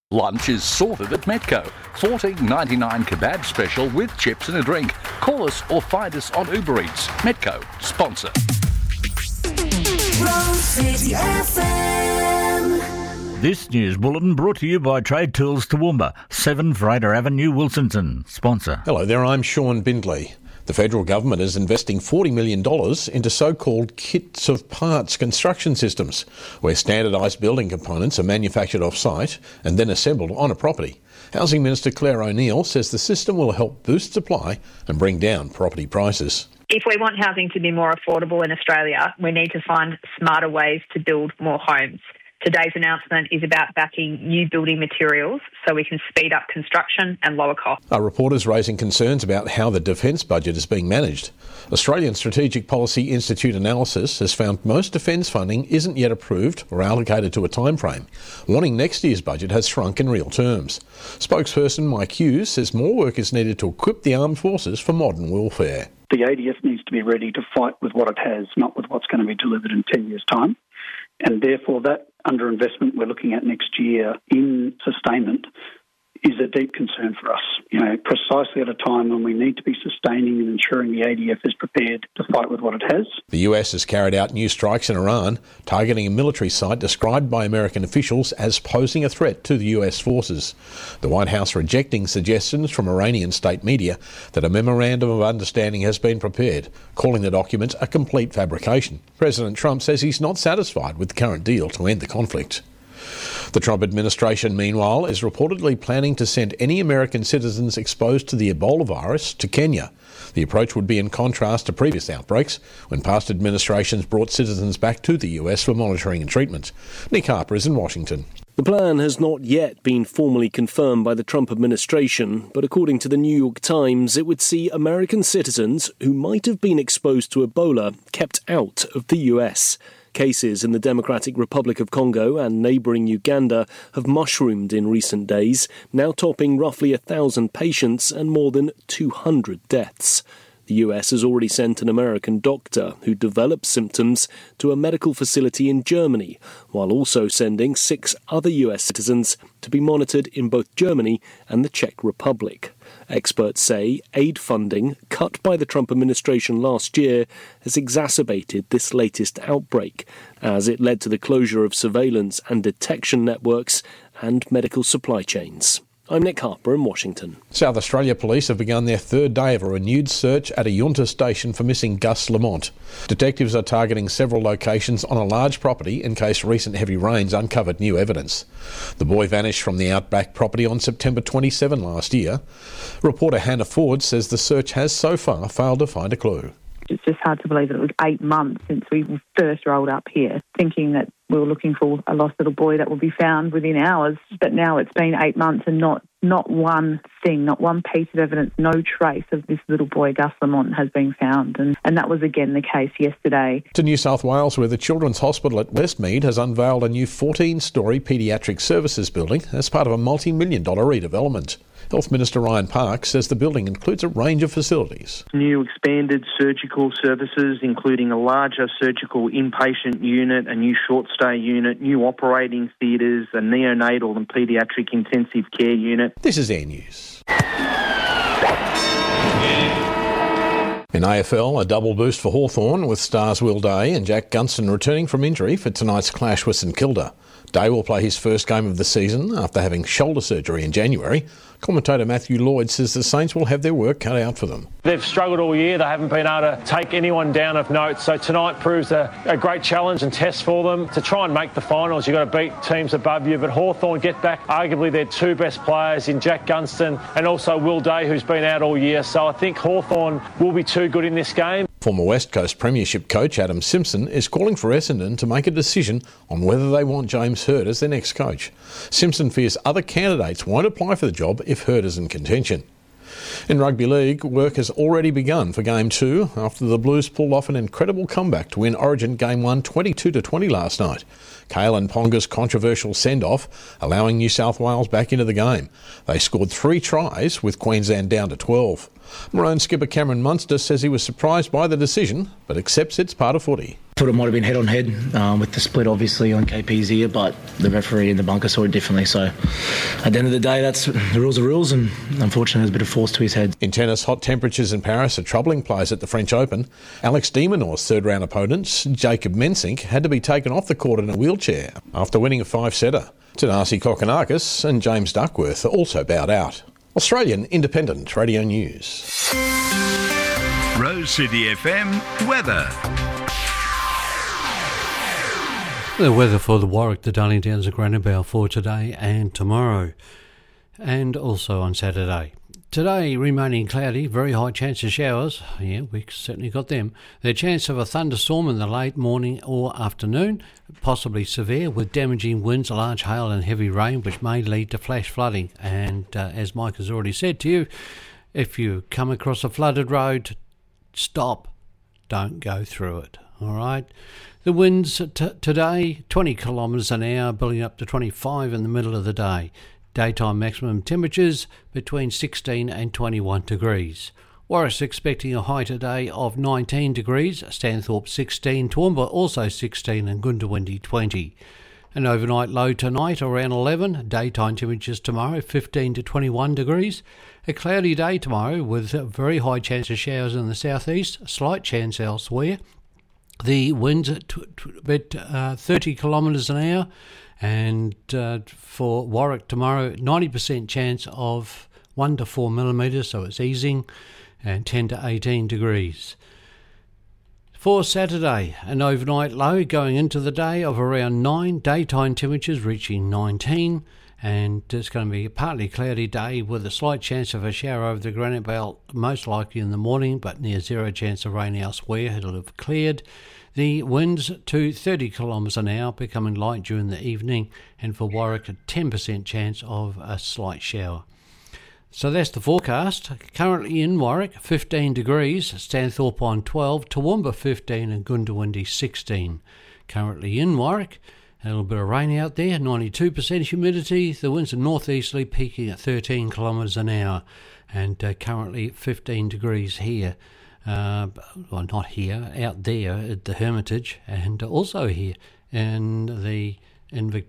Lunch is sorted at Metco. $14.99 kebab special with chips and a drink. Call us or find us on Uber Eats. Metco, sponsor. This news bulletin brought to you by Trade Tools Toowoomba, 7 Fraser Avenue, Wilsonton. Sponsor. Hello there, I'm Sean Bindley. The federal government is investing $40 million into so-called kits of parts construction systems, where standardised building components are manufactured off-site and then assembled on a property. Housing Minister Claire O'Neill says the system will help boost supply and bring down property prices. If we want housing to be more affordable in Australia, we need to find smarter ways to build more homes. Today's announcement is about backing new building materials so we can speed up construction and lower costs. Our reporters raising concerns about how the defence budget is being managed. Australian Strategic Policy Institute analysis has found most defence funding isn't yet approved or allocated to a timeframe, warning next year's budget has shrunk in real terms. Spokesperson Mike Hughes says more work is needed to equip the armed forces for modern warfare. The ADF needs to be ready to fight with what it has, not with what's going to be delivered in 10 years' time. And therefore, that underinvestment we're looking at next year in sustainment is a deep concern for us. Precisely at a time when we need to be sustaining and ensuring the ADF is prepared to fight with what it has. The US has carried out new strikes in Iran, targeting a military site described by American officials as posing a threat to the US forces. The White House rejecting suggestions from Iranian state media that a memorandum of understanding has been prepared, calling the document a complete fabrication. President Trump says he's not satisfied with the current deal to end the conflict. The Trump administration, meanwhile, is reportedly planning to send any American citizens exposed to the Ebola virus to Kenya. The approach would be in contrast to previous outbreaks, when past administrations brought citizens back to the US for monitoring and treatment. Nick Harper is in Washington. The plan has not yet been formally confirmed by the Trump administration, but according to the New York Times, it would see American citizens who might have been exposed to Ebola kept out of the US. Cases in the Democratic Republic of Congo and neighbouring Uganda have mushroomed in recent days, now topping roughly 1,000 patients and more than 200 deaths. The US has already sent an American doctor who developed symptoms to a medical facility in Germany, while also sending 6 other US citizens to be monitored in both Germany and the Czech Republic. Experts say aid funding, cut by the Trump administration last year, has exacerbated this latest outbreak, as it led to the closure of surveillance and detection networks and medical supply chains. I'm Nick Harper in Washington. South Australia Police have begun their third day of a renewed search at a Yunta station for missing Gus Lamont. Detectives are targeting several locations on a large property in case recent heavy rains uncovered new evidence. The boy vanished from the Outback property on September 27 last year. Reporter Hannah Ford says the search has so far failed to find a clue. It's just hard to believe that it was 8 months since we first rolled up here, thinking that we were looking for a lost little boy that would be found within hours. But now it's been 8 months and not one thing, not one piece of evidence, no trace of this little boy, Gus Lamont, has been found. And that was again the case yesterday. To New South Wales, where the Children's Hospital at Westmead has unveiled a new 14-storey paediatric services building as part of a multi-million-dollar redevelopment. Health Minister Ryan Parks says the building includes a range of facilities. New expanded surgical services, including a larger surgical inpatient unit, a new short-stay unit, new operating theatres, a neonatal and paediatric intensive care unit. This is Air News. In AFL, a double boost for Hawthorn with stars Will Day and Jack Gunston returning from injury for tonight's clash with St Kilda. Day will play his first game of the season after having shoulder surgery in January. Commentator Matthew Lloyd says the Saints will have their work cut out for them. They've struggled all year. They haven't been able to take anyone down of note. So tonight proves a great challenge and test for them. To try and make the finals, you've got to beat teams above you. But Hawthorn get back arguably their 2 best players in Jack Gunston and also Will Day, who's been out all year. So I think Hawthorn will be too good in this game. Former West Coast Premiership coach Adam Simpson is calling for Essendon to make a decision on whether they want James Hird as their next coach. Simpson fears other candidates won't apply for the job if Hird is in contention. In rugby league, work has already begun for Game 2 after the Blues pulled off an incredible comeback to win Origin Game 1 22-20 last night. Kalen Ponga's controversial send-off allowing New South Wales back into the game. They scored 3 tries with Queensland down to 12. Maroon skipper Cameron Munster says he was surprised by the decision but accepts it's part of footy. Thought it might have been head-on-head with the split, obviously, on KP's ear, but the referee in the bunker saw it differently. So at the end of the day, that's the rules are rules, and unfortunately there's a bit of force to his head. In tennis, hot temperatures in Paris are troubling players at the French Open. Alex de Minaur's third-round opponent, Jacob Mensink, had to be taken off the court in a wheelchair after winning a 5-setter. Tanasi Kokkinakis and James Duckworth also bowed out. Australian Independent Radio News. Rose City FM weather. The weather for the Warwick, the Darling Downs and Granite Bell for today and tomorrow, and also on Saturday. Today remaining cloudy, very high chance of showers. Yeah, we certainly got them. The chance of a thunderstorm in the late morning or afternoon, possibly severe, with damaging winds, large hail and heavy rain, which may lead to flash flooding. And as Mike has already said to you, if you come across a flooded road, stop. Don't go through it. All right? The winds today, 20 kilometres an hour, building up to 25 in the middle of the day. Daytime maximum temperatures between 16 and 21 degrees. Warwick's expecting a high today of 19 degrees, Stanthorpe 16, Toowoomba also 16 and Goondiwindi 20. An overnight low tonight around 11, daytime temperatures tomorrow 15 to 21 degrees. A cloudy day tomorrow with a very high chance of showers in the southeast, a slight chance elsewhere. The winds at 30 kilometres an hour, and for Warwick tomorrow, 90% chance of 1 to 4 millimetres, so it's easing, and 10 to 18 degrees. For Saturday, an overnight low going into the day of around 9, daytime temperatures reaching 19, and it's going to be a partly cloudy day with a slight chance of a shower over the Granite Belt, most likely in the morning, but near zero chance of rain elsewhere. It'll have cleared. The winds to 30 kilometres an hour, becoming light during the evening, and for Warwick, a 10% chance of a slight shower. So that's the forecast. Currently in Warwick, 15 degrees, Stanthorpe on 12, Toowoomba 15 and Goondiwindi 16. Currently in Warwick, a little bit of rain out there, 92% humidity. The winds are northeasterly, peaking at 13 kilometres an hour, and currently 15 degrees here. Well, not here, out there at the Hermitage, and also here in Victoria.